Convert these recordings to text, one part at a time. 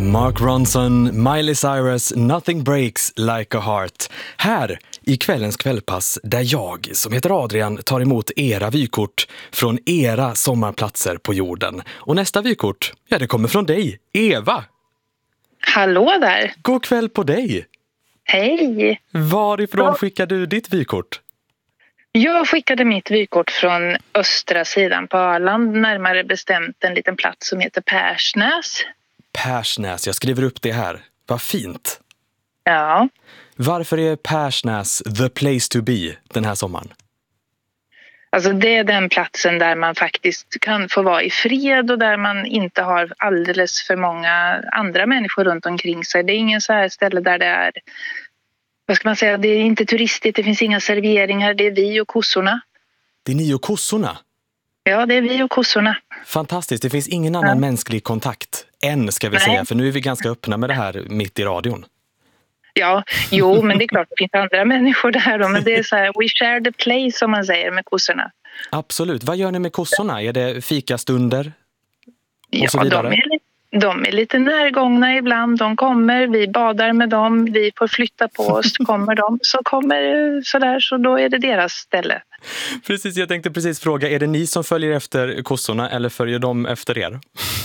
Mark Ronson, Miley Cyrus, Nothing Breaks Like a Heart. Här i kvällens kvällpass där jag, som heter Adrian, tar emot era vykort från era sommarplatser på jorden. Och nästa vykort, ja, det kommer från dig, Eva. Hallå där. God kväll på dig. Hej. Varifrån skickar du ditt vykort? Jag skickade mitt vykort från östra sidan på Öland, närmare bestämt en liten plats som heter Persnäs. Persnäs, jag skriver upp det här. Vad fint. Ja. Varför är Persnäs the place to be den här sommaren? Alltså det är den platsen där man faktiskt kan få vara i fred och där man inte har alldeles för många andra människor runt omkring sig. Det är ingen så här ställe där det är, vad ska man säga, det är inte turistigt, det finns inga serveringar, det är vi och kossorna. Det är ni och kossorna? Ja, det är vi och kossorna. Fantastiskt, det finns ingen annan mänsklig kontakt än, ska vi säga, för nu är vi ganska öppna med det här mitt i radion. Ja, jo, men det är klart det finns andra människor där då, men det är så här, we share the place som man säger med kossorna. Absolut, vad gör ni med kossorna? Är det fikastunder och så vidare? De är lite närgångna ibland, de kommer, vi badar med dem, vi får flytta på oss, kommer de, så kommer sådär, så då är det deras ställe. Precis, jag tänkte precis fråga, är det ni som följer efter kossorna eller följer de efter er?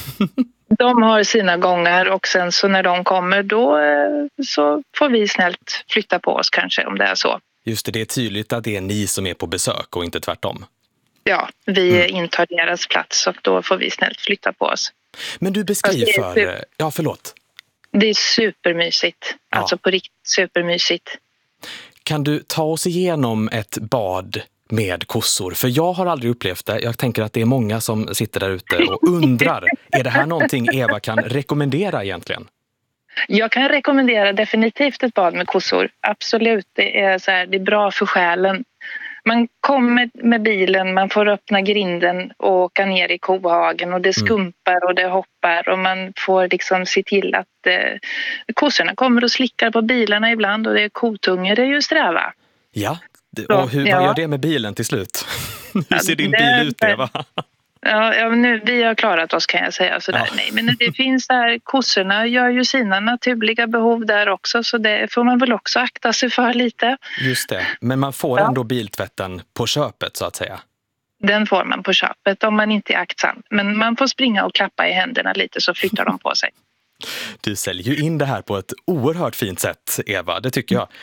De har sina gångar och sen så när de kommer då så får vi snällt flytta på oss kanske om det är så. Just det, det är tydligt att det är ni som är på besök och inte tvärtom. Ja, vi intar deras plats och då får vi snällt flytta på oss. Men du beskriver för... Ja, förlåt. Det är supermysigt. Alltså på riktigt supermysigt. Kan du ta oss igenom ett bad med kossor? För jag har aldrig upplevt det. Jag tänker att det är många som sitter där ute och undrar. Är det här någonting Eva kan rekommendera egentligen? Jag kan rekommendera definitivt ett bad med kossor. Absolut, det är så här, det är bra för själen. Man kommer med bilen, man får öppna grinden och åka ner i kohagen och det skumpar och det hoppar och man får liksom se till att kossorna kommer och slickar på bilarna ibland och det är kotunger, det är ju sträva. Ja, och vad gör det med bilen till slut? Hur ser din bil ut, Eva? Ja, nu, vi har klarat oss kan jag säga sådär. Ja. Nej, men det finns där, kossorna gör ju sina naturliga behov där också så det får man väl också akta sig för lite. Just det, men man får ändå biltvätten på köpet så att säga. Den får man på köpet om man inte är aktsam. Men man får springa och klappa i händerna lite så flyttar de på sig. Du säljer ju in det här på ett oerhört fint sätt, Eva, det tycker jag.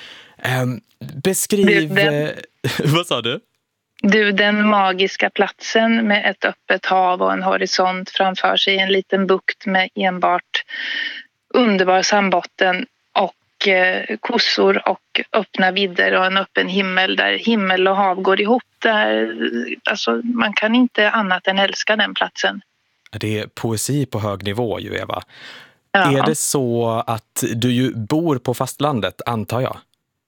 Beskriv... Vad sa du? Du, den magiska platsen med ett öppet hav och en horisont framför sig, en liten bukt med enbart underbar sandbotten och kossor och öppna vidder och en öppen himmel där himmel och hav går ihop. Där, alltså, man kan inte annat än älska den platsen. Det är poesi på hög nivå ju, Eva. Ja. Är det så att du ju bor på fastlandet, antar jag?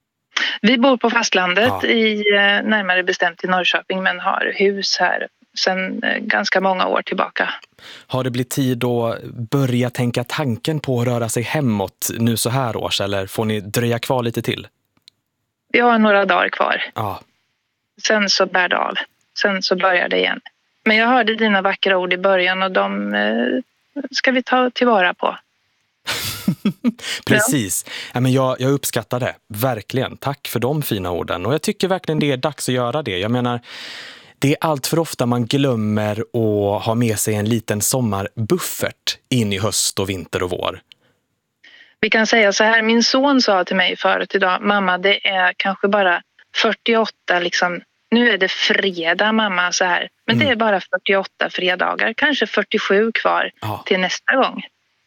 Vi bor på fastlandet närmare bestämt i Norrköping men har hus här sedan ganska många år tillbaka. Har det blivit tid att börja tänka tanken på att röra sig hemåt nu så här års eller får ni dröja kvar lite till? Vi har några dagar kvar. Ja. Sen så bär det av. Sen så börjar det igen. Men jag hörde dina vackra ord i början och de ska vi ta tillvara på. Precis. Ja, men jag uppskattar det. Verkligen. Tack för de fina orden. Och jag tycker verkligen det är dags att göra det. Jag menar, det är allt för ofta man glömmer att ha med sig en liten sommarbuffert in i höst och vinter och vår. Vi kan säga så här, min son sa till mig förut idag, mamma det är kanske bara 48 liksom, nu är det fredag mamma så här. Men det är bara 48 fredagar, kanske 47 kvar till nästa gång.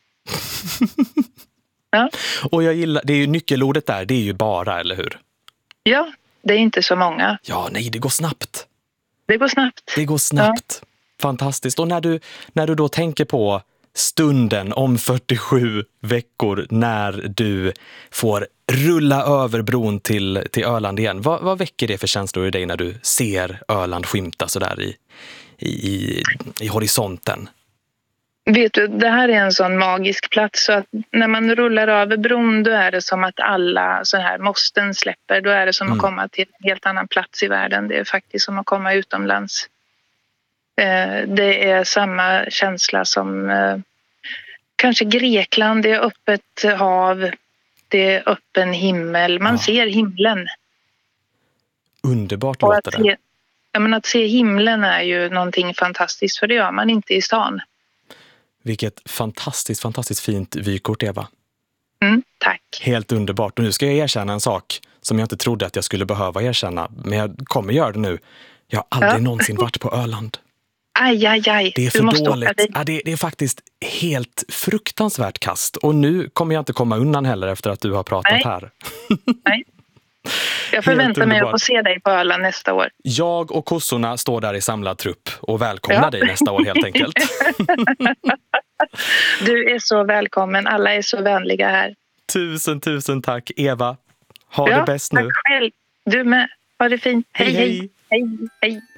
Ja. Och jag gillar, det är ju nyckelordet där, det är ju bara, eller hur? Ja, det är inte så många. Ja, nej, det går snabbt. Det går snabbt. Det går snabbt. Ja. Fantastiskt. Och när du då tänker på stunden om 47 veckor när du får rulla över bron till Öland igen. Vad väcker det för känslor i dig när du ser Öland skymta så där i horisonten? Vet du, det här är en sån magisk plats så att när man rullar över bron då är det som att alla så här måsten släpper. Då är det som att komma till en helt annan plats i världen. Det är faktiskt som att komma utomlands. Det är samma känsla som kanske Grekland, det är öppet hav, det är öppen himmel. Man ser himlen. Underbart låter det. Att se himlen är ju någonting fantastiskt, för det gör man inte i stan. Vilket fantastiskt fint vykort, Eva. Tack. Helt underbart. Och nu ska jag erkänna en sak som jag inte trodde att jag skulle behöva erkänna. Men jag kommer göra det nu. Jag har aldrig någonsin varit på Öland. Aj. Det är för dåligt. Ja, det är faktiskt helt fruktansvärt kast. Och nu kommer jag inte komma undan heller efter att du har pratat här. Nej. Jag förväntar mig att få se dig på Öland nästa år. Jag och kossorna står där i samlad trupp och välkomnar dig nästa år helt enkelt. Du är så välkommen. Alla är så vänliga här. Tusen tack, Eva. Ha det bäst nu. Tack själv. Du med. Ha det fint. Hej.